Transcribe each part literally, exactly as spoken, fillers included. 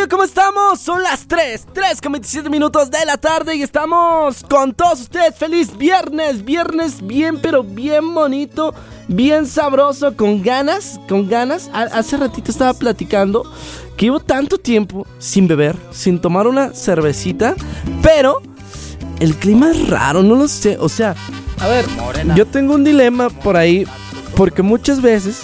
radio, ¿cómo estamos? Son las tres, tres con veintisiete minutos de la tarde y estamos con todos ustedes. Feliz viernes, viernes bien pero bien bonito, bien sabroso, con ganas, con ganas. Hace ratito estaba platicando que llevo tanto tiempo sin beber, sin tomar una cervecita, pero el clima es raro, no lo sé. O sea, a ver, yo tengo un dilema por ahí, porque muchas veces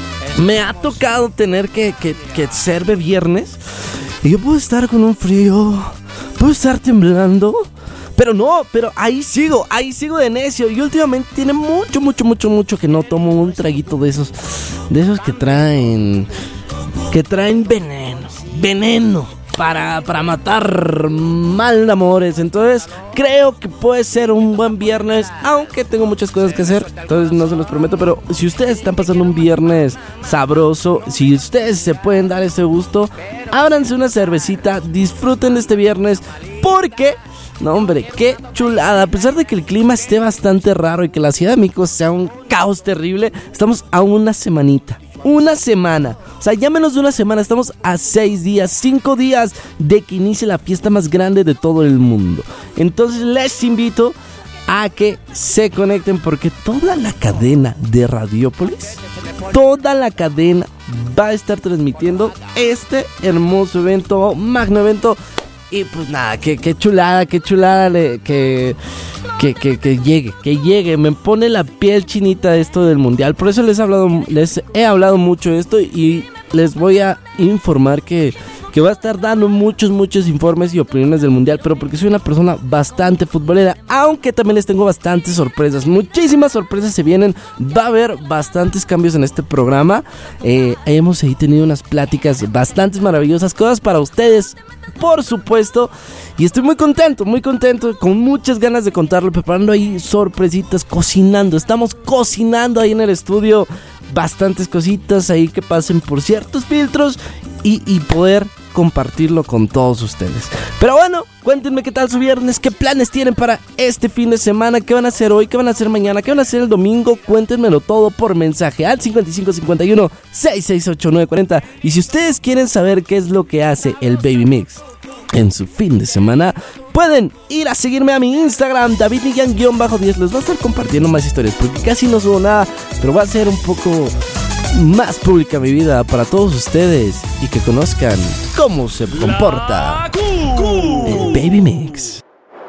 me ha tocado tener que, que, que ser de viernes y yo puedo estar con un frío, puedo estar temblando, pero no, pero ahí sigo, ahí sigo de necio. Y últimamente tiene mucho, mucho, mucho, mucho que no tomo un traguito de esos, de esos que traen, que traen veneno, veneno. Para, para matar mal de amores. Entonces creo que puede ser un buen viernes, aunque tengo muchas cosas que hacer, entonces no se los prometo. Pero si ustedes están pasando un viernes sabroso, si ustedes se pueden dar ese gusto, ábranse una cervecita, disfruten de este viernes, porque no, hombre, qué chulada. A pesar de que el clima esté bastante raro y que la Ciudad de México sea un caos terrible, estamos a una semanita. Una semana, o sea, ya menos de una semana, estamos a seis días, cinco días de que inicie la fiesta más grande de todo el mundo. Entonces les invito a que se conecten, porque toda la cadena de Radiopolis, toda la cadena va a estar transmitiendo este hermoso evento, magno evento. Y pues nada, que, que chulada, que chulada le, que, que, que, que llegue, que llegue. Me pone la piel chinita esto del mundial. Por eso les he hablado, les he hablado mucho de esto y les voy a informar que, que va a estar dando muchos, muchos informes y opiniones del mundial. Pero porque soy una persona bastante futbolera, aunque también les tengo bastantes sorpresas. Muchísimas sorpresas se vienen. Va a haber bastantes cambios en este programa. Eh, hemos ahí tenido unas pláticas bastante maravillosas, cosas para ustedes, por supuesto, y estoy muy contento, muy contento, con muchas ganas de contarlo, preparando ahí sorpresitas, cocinando, estamos cocinando ahí en el estudio, bastantes cositas ahí que pasen por ciertos filtros y, y poder compartirlo con todos ustedes. Pero bueno, cuéntenme qué tal su viernes, qué planes tienen para este fin de semana, qué van a hacer hoy, qué van a hacer mañana, qué van a hacer el domingo. Cuéntenmelo todo por mensaje al cincuenta y cinco cincuenta y uno sesenta y seis ochenta y nueve cuarenta. Y si ustedes quieren saber qué es lo que hace el Baby Mix en su fin de semana, pueden ir a seguirme a mi Instagram, david millán diez. Les voy a estar compartiendo más historias, porque casi no subo nada, pero va a ser un poco más pública mi vida para todos ustedes y que conozcan cómo se comporta el Baby Mix.